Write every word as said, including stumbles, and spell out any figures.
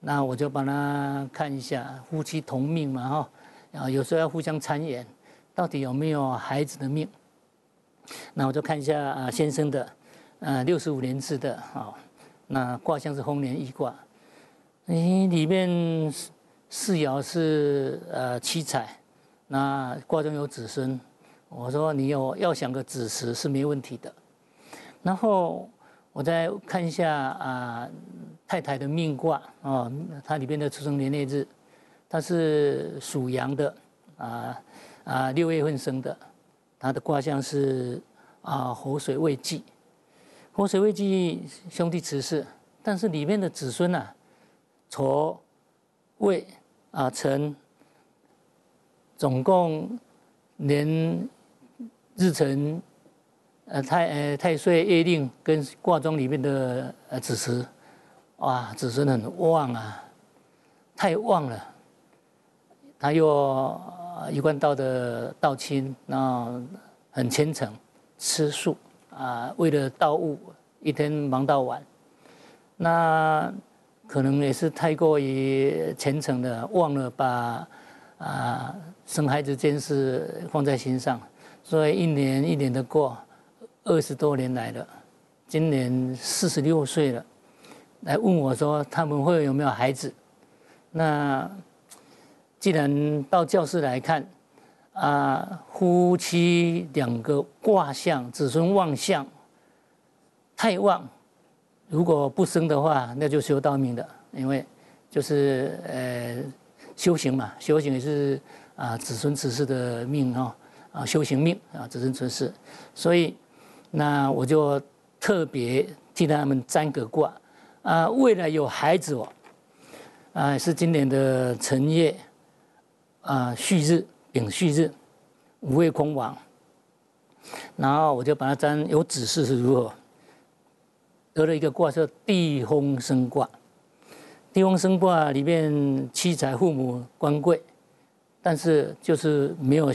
那我就帮他看一下，夫妻同命嘛哈，啊有时候要互相参演，到底有没有孩子的命？那我就看一下啊先生的，呃六十五年次的啊，那卦象是丰年易卦，诶里面四爻是呃七彩，那卦中有子孙，我说你有要想个子时是没问题的，然后我再看一下啊太太的命卦哦，它里边的出生年月日，它是属羊的啊啊六月份生的。他的卦象是啊火水未济，火水未济兄弟持世，但是里面的子孙啊，丑、未啊辰，总共连日辰、呃太呃太岁、月令跟卦中里面的呃子时，哇子孙很旺啊，太旺了，他又。一贯道的道亲，然后很虔诚，吃素啊，为了道务，一天忙到晚。那可能也是太过于虔诚的，忘了把啊生孩子这件事放在心上，所以一年一年的过，二十多年来了，今年四十六岁了，来问我说他们会有没有孩子？那。既然到教室来看，啊，夫妻两个卦象，子孙旺相太旺，如果不生的话，那就修道命的，因为就是呃修行嘛，修行也是啊子孙持世的命哈啊修行命啊子孙持世，所以那我就特别替他们占个卦啊，未来有孩子哦，啊是今年的辰月。啊，戌日、丙戌日，五位空亡，然后我就把它占有指示是如何，得了一个卦叫地风生卦。地风生卦里面七财、父母、官贵，但是就是没有。